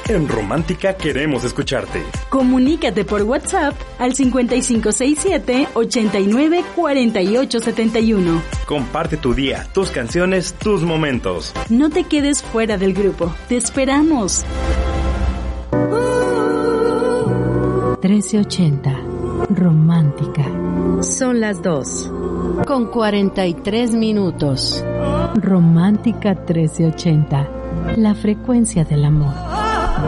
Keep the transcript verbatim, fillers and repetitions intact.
En Romántica queremos escucharte. Comunícate por WhatsApp al cincuenta y cinco sesenta y siete, ochenta y nueve, cuarenta y ocho setenta y uno. Comparte tu día, tus canciones, tus momentos. No te quedes fuera del grupo. Te esperamos. trece ochenta. Romántica. Son las dos. Con cuarenta y tres minutos. Romántica trece ochenta. La frecuencia del amor.